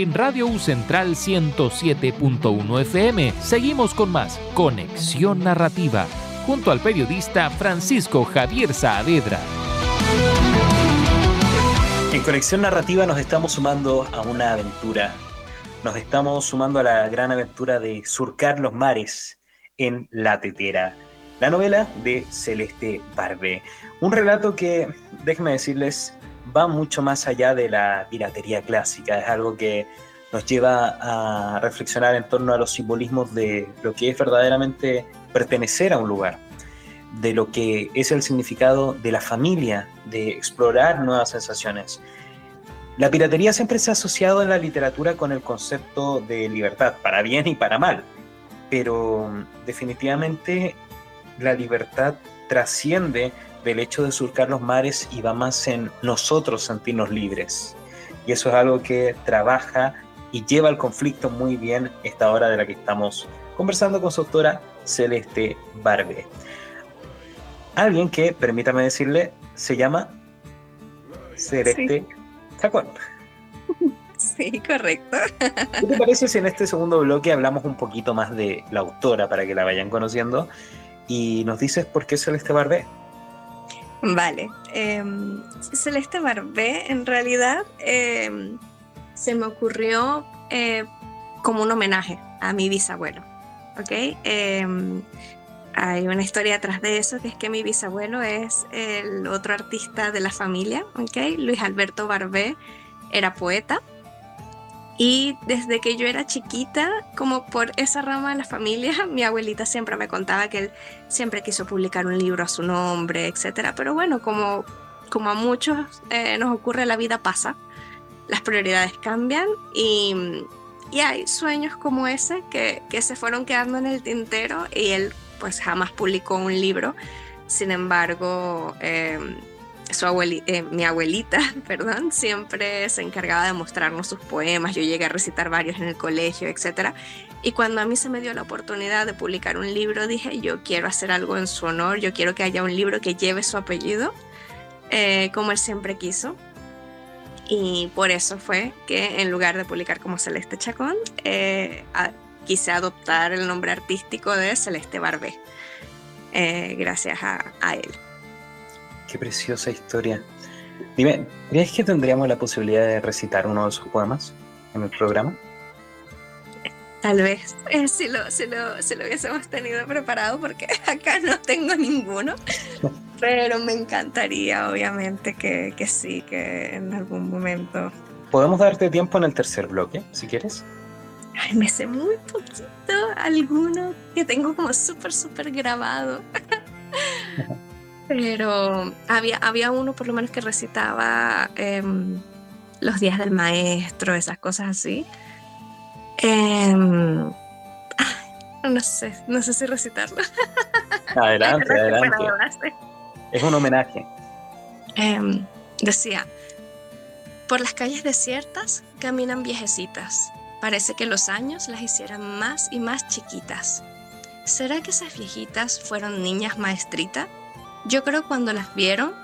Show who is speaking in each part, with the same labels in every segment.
Speaker 1: en Radio U Central 107.1 FM. Seguimos con más Conexión Narrativa, junto al periodista Francisco Javier Saavedra.
Speaker 2: En Conexión Narrativa nos estamos sumando a una aventura. Nos estamos sumando a la gran aventura de surcar los mares en La Tetera, la novela de Celeste Barbé. Un relato que, déjenme decirles, va mucho más allá de la piratería clásica. Es algo que nos lleva a reflexionar en torno a los simbolismos de lo que es verdaderamente pertenecer a un lugar, de lo que es el significado de la familia, de explorar nuevas sensaciones. La piratería siempre se ha asociado en la literatura con el concepto de libertad, para bien y para mal, pero definitivamente la libertad trasciende del hecho de surcar los mares y va más en nosotros sentirnos libres. Y eso es algo que trabaja y lleva al conflicto muy bien esta hora de la que estamos conversando con su autora Celeste Barbé. Alguien que, permítame decirle, se llama Celeste Chacón.
Speaker 3: Sí, correcto.
Speaker 2: ¿Qué te parece si en este segundo bloque hablamos un poquito más de la autora para que la vayan conociendo y nos dices por qué Celeste Barbé?
Speaker 3: Vale. Celeste Barbé, en realidad, se me ocurrió como un homenaje a mi bisabuelo, ¿ok? Hay una historia atrás de eso, que es que mi bisabuelo es el otro artista de la familia, ¿ok? Luis Alberto Barbé era poeta. Y desde que yo era chiquita, como por esa rama de la familia, mi abuelita siempre me contaba que él siempre quiso publicar un libro a su nombre, etc. Pero bueno, como a muchos nos ocurre, la vida pasa, las prioridades cambian y hay sueños como ese que se fueron quedando en el tintero y él pues jamás publicó un libro. Sin embargo, mi abuelita, perdón, siempre se encargaba de mostrarnos sus poemas. Yo llegué a recitar varios en el colegio, etc. Y cuando a mí se me dio la oportunidad de publicar un libro, dije, yo quiero hacer algo en su honor, yo quiero que haya un libro que lleve su apellido, como él siempre quiso. Y por eso fue que en lugar de publicar como Celeste Chacón, quise adoptar el nombre artístico de Celeste Barbé, gracias a él.
Speaker 2: Qué preciosa historia. Dime, ¿crees que tendríamos la posibilidad de recitar uno de sus poemas en el programa?
Speaker 3: Tal vez, si lo hubiésemos tenido preparado, porque acá no tengo ninguno, pero me encantaría, obviamente, que sí, que en algún momento.
Speaker 2: ¿Podemos darte tiempo en el tercer bloque, si quieres?
Speaker 3: Ay, me sé muy poquito, alguno que tengo como súper grabado. Pero había uno por lo menos que recitaba los días del maestro, esas cosas así. No sé si recitarlo.
Speaker 2: Adelante. Es un homenaje.
Speaker 3: Decía, por las calles desiertas caminan viejecitas. Parece que los años las hicieran más y más chiquitas. ¿Será que esas viejitas fueron niñas maestritas? Yo creo cuando las veo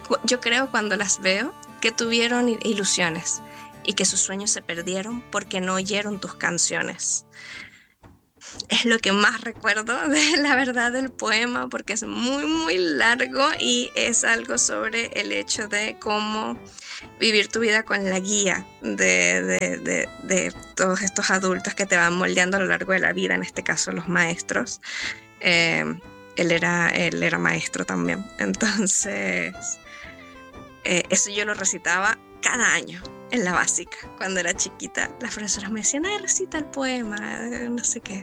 Speaker 3: que tuvieron ilusiones y que sus sueños se perdieron porque no oyeron tus canciones. Es lo que más recuerdo de la verdad del poema, porque es muy largo y es algo sobre el hecho de cómo vivir tu vida con la guía de todos estos adultos que te van moldeando a lo largo de la vida, en este caso los maestros. Él era maestro también, entonces eso yo lo recitaba cada año en la básica. Cuando era chiquita, las profesoras me decían, recita el poema, no sé qué,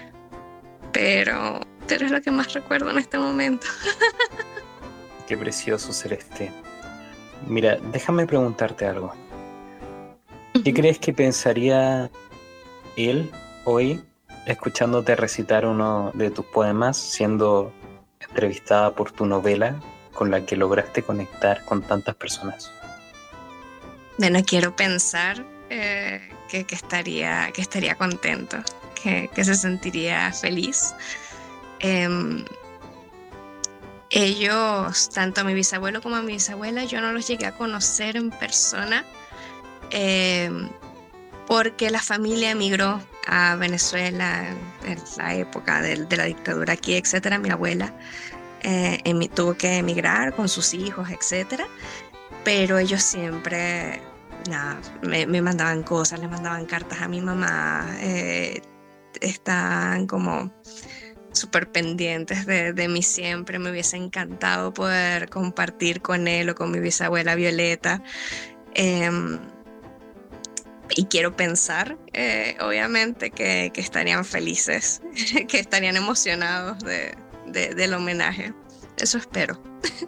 Speaker 3: pero es lo que más recuerdo en este momento.
Speaker 2: Qué precioso, Celeste. Mira, déjame preguntarte algo. ¿Qué crees que pensaría él hoy escuchándote recitar uno de tus poemas, siendo entrevistada por tu novela con la que lograste conectar con tantas personas?
Speaker 3: Bueno, quiero pensar que estaría contento, que se sentiría feliz. Ellos, tanto a mi bisabuelo como a mi bisabuela, yo no los llegué a conocer en persona, porque la familia emigró a Venezuela en la época de la dictadura aquí, etcétera. Mi abuela tuvo que emigrar con sus hijos, etcétera, pero ellos siempre, nada, me mandaban cosas, le mandaban cartas a mi mamá, estaban como súper pendientes de mí siempre. Me hubiese encantado poder compartir con él o con mi bisabuela Violeta. Y quiero pensar, obviamente, que estarían felices, que estarían emocionados del homenaje. Eso espero.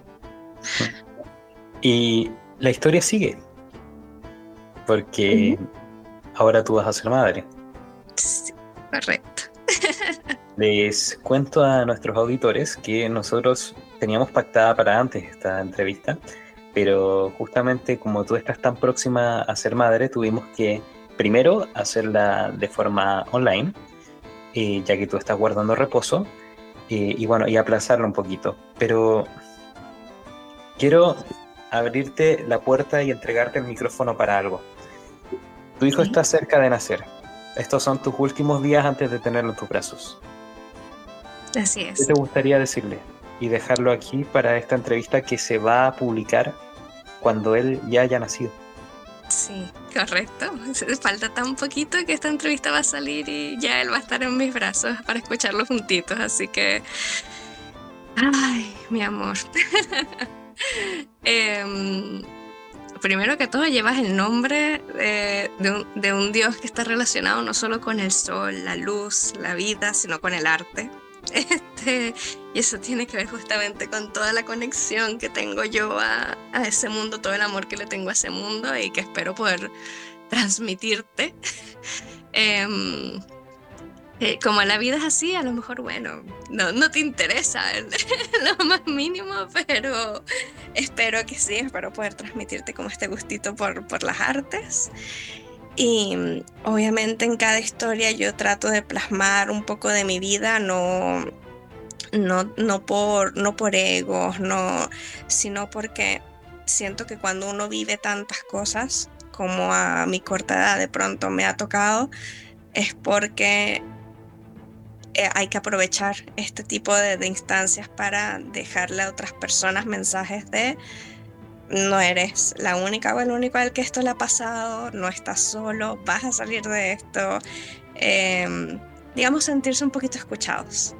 Speaker 2: Y la historia sigue, porque ahora tú vas a ser madre.
Speaker 3: Sí, correcto.
Speaker 2: Les cuento a nuestros auditores que nosotros teníamos pactada para antes esta entrevista, pero justamente como tú estás tan próxima a ser madre, tuvimos que primero hacerla de forma online, ya que tú estás guardando reposo, y bueno, y aplazarla un poquito. Pero quiero abrirte la puerta y entregarte el micrófono para algo. Tu hijo está cerca de nacer. Estos son tus últimos días antes de tenerlo en tus brazos.
Speaker 3: Así es.
Speaker 2: ¿Qué te gustaría decirle? Y dejarlo aquí para esta entrevista que se va a publicar cuando él ya haya nacido.
Speaker 3: Sí, correcto. Falta tan poquito que esta entrevista va a salir y ya él va a estar en mis brazos para escucharlo juntitos. Así que, ay, mi amor. Primero que todo, llevas el nombre de un Dios que está relacionado no solo con el sol, la luz, la vida, sino con el arte. Y eso tiene que ver justamente con toda la conexión que tengo yo a ese mundo, todo el amor que le tengo a ese mundo y que espero poder transmitirte. Como la vida es así, a lo mejor, bueno, no te interesa lo más mínimo, pero espero que sí, espero poder transmitirte como este gustito por las artes. Y obviamente en cada historia yo trato de plasmar un poco de mi vida, no por egos, sino porque siento que cuando uno vive tantas cosas como a mi corta edad de pronto me ha tocado, es porque hay que aprovechar este tipo de instancias para dejarle a otras personas mensajes de: no eres la única o el único al que esto le ha pasado, no estás solo, vas a salir de esto. Digamos, sentirse un poquito escuchados.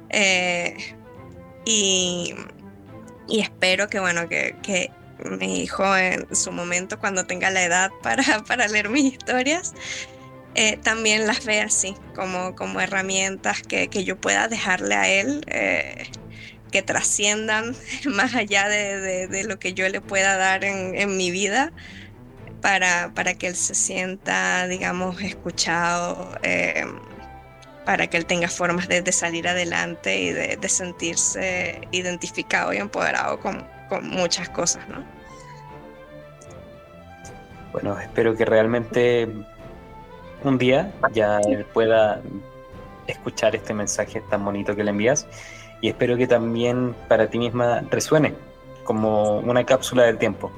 Speaker 3: Y espero que, bueno, que mi hijo en su momento, cuando tenga la edad para leer mis historias, también las vea así, como herramientas que yo pueda dejarle a él, que trasciendan más allá de lo que yo le pueda dar en mi vida, para que él se sienta, digamos, escuchado, para que él tenga formas de salir adelante y de sentirse identificado y empoderado con muchas cosas, ¿no?
Speaker 2: Bueno, espero que realmente un día ya él pueda escuchar este mensaje tan bonito que le envías, y espero que también para ti misma resuene como una cápsula del tiempo,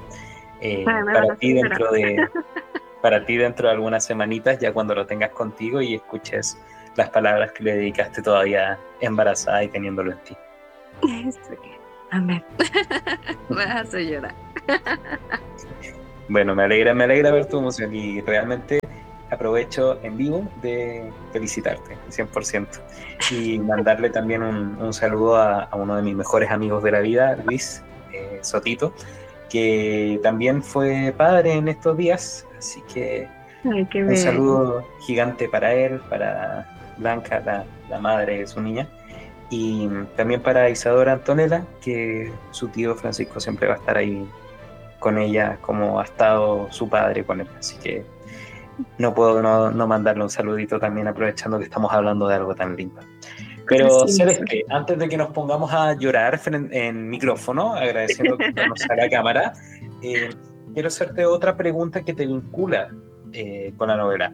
Speaker 2: para ti dentro de algunas semanitas, ya cuando lo tengas contigo y escuches las palabras que le dedicaste todavía embarazada y teniéndolo en ti.
Speaker 3: Amén. Me vas a hacer llorar.
Speaker 2: Bueno, me alegra ver tu emoción, y realmente aprovecho en vivo de felicitarte 100% y mandarle también un saludo a uno de mis mejores amigos de la vida, Luis Sotito, que también fue padre en estos días, así que un saludo gigante para él, para Blanca, la madre de su niña, y también para Isadora Antonella, que su tío Francisco siempre va a estar ahí con ella como ha estado su padre con él, así que no puedo no mandarle un saludito también, aprovechando que estamos hablando de algo tan lindo. Pero Celeste, antes de que nos pongamos a llorar en micrófono, agradeciendo que estamos a la cámara, quiero hacerte otra pregunta que te vincula con la novela.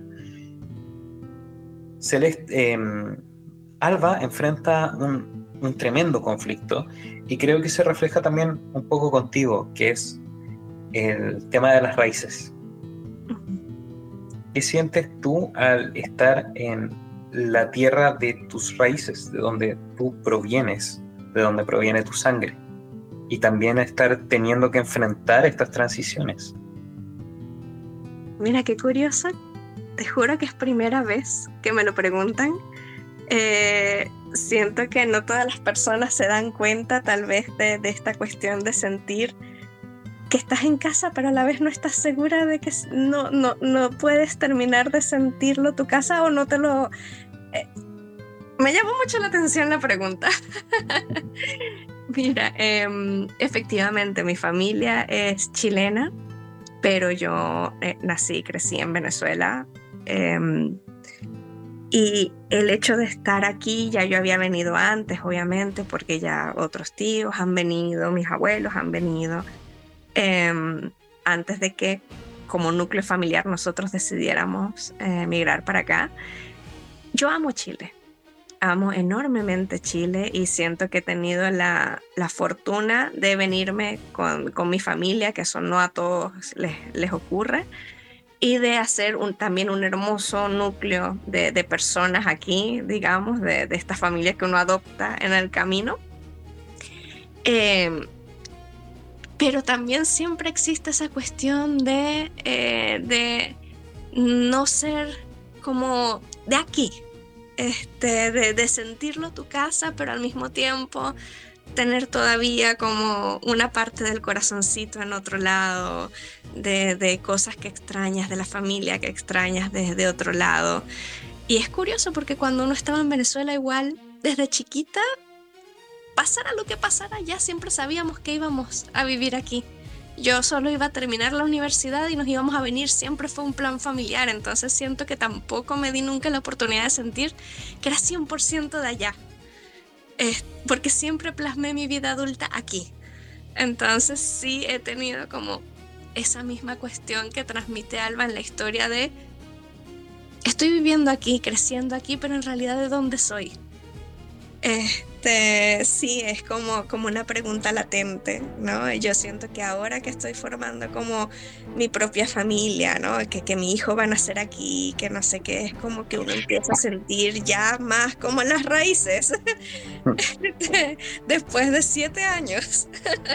Speaker 2: Celeste, Alba enfrenta un tremendo conflicto, y creo que se refleja también un poco contigo, que es el tema de las raíces. ¿Qué sientes tú al estar en la tierra de tus raíces, de donde tú provienes, de donde proviene tu sangre? Y también estar teniendo que enfrentar estas transiciones.
Speaker 3: Mira qué curioso. Te juro que es primera vez que me lo preguntan. Siento que no todas las personas se dan cuenta tal vez de esta cuestión de sentir que estás en casa, pero a la vez no estás segura de que no puedes terminar de sentirlo tu casa o no te lo... Me llamó mucho la atención la pregunta. Mira, efectivamente mi familia es chilena, pero yo nací y crecí en Venezuela. Y el hecho de estar aquí, ya yo había venido antes, obviamente, porque ya otros tíos han venido, mis abuelos han venido, antes de que como núcleo familiar nosotros decidiéramos migrar para acá. Yo amo Chile, amo enormemente Chile y siento que he tenido la fortuna de venirme con mi familia, que eso no a todos les ocurre, y de hacer también un hermoso núcleo de personas aquí, digamos, de esta familia que uno adopta en el camino. Pero también siempre existe esa cuestión de no ser como de aquí, de sentirlo tu casa, pero al mismo tiempo tener todavía como una parte del corazoncito en otro lado, de cosas que extrañas, de la familia que extrañas desde otro lado. Y es curioso porque cuando uno estaba en Venezuela, igual desde chiquita, pasara lo que pasara, ya siempre sabíamos que íbamos a vivir aquí. Yo solo iba a terminar la universidad y nos íbamos a venir, siempre fue un plan familiar, entonces siento que tampoco me di nunca la oportunidad de sentir que era 100% de allá. Porque siempre plasmé mi vida adulta aquí. Entonces sí he tenido como esa misma cuestión que transmite Alba en la historia de estoy viviendo aquí, creciendo aquí, pero en realidad ¿de dónde soy? Sí, es como una pregunta latente, ¿no? Yo siento que ahora que estoy formando como mi propia familia, ¿no? Que mi hijo va a nacer aquí, que no sé qué, es como que uno empieza a sentir ya más como las raíces después de 7 años.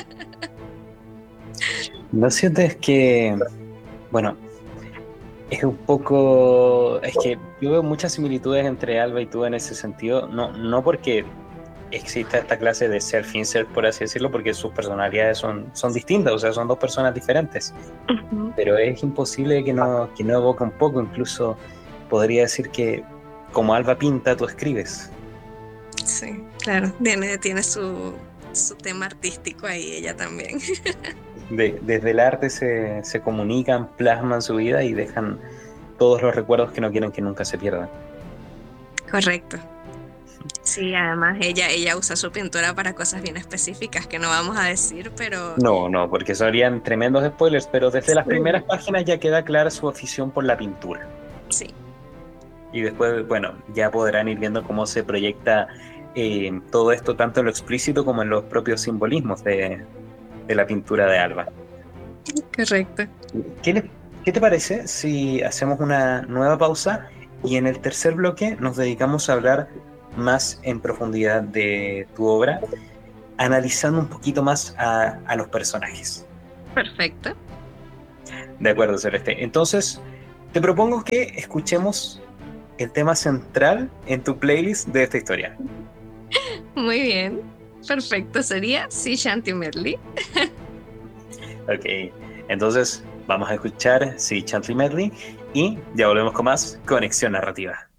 Speaker 2: ¿No sientes que, bueno, es un poco, es que yo veo muchas similitudes entre Alba y tú en ese sentido, no porque exista esta clase de self-insert, por así decirlo, porque sus personalidades son distintas, o sea, son dos personas diferentes. Uh-huh. Pero es imposible que no evoque un poco, incluso podría decir que como Alba pinta, tú escribes.
Speaker 3: Sí, claro, tiene su tema artístico ahí, ella también.
Speaker 2: Desde el arte se comunican, plasman su vida y dejan todos los recuerdos que no quieren que nunca se pierdan.
Speaker 3: Correcto. Sí, además ella usa su pintura para cosas bien específicas que no vamos a decir, pero...
Speaker 2: No, porque serían tremendos spoilers, pero desde las primeras páginas ya queda clara su afición por la pintura.
Speaker 3: Sí.
Speaker 2: Y después, bueno, ya podrán ir viendo cómo se proyecta todo esto tanto en lo explícito como en los propios simbolismos de la pintura de Alba.
Speaker 3: Correcto.
Speaker 2: ¿Qué te parece si hacemos una nueva pausa y en el tercer bloque nos dedicamos a hablar más en profundidad de tu obra, analizando un poquito más a los personajes?
Speaker 3: Perfecto.
Speaker 2: De acuerdo, Celeste. Entonces, te propongo que escuchemos el tema central en tu playlist de esta historia.
Speaker 3: Muy bien. Perfecto. Sería Si Chanty Medley.
Speaker 2: Ok. Entonces, vamos a escuchar Si Chanty Medley y ya volvemos con más Conexión Narrativa.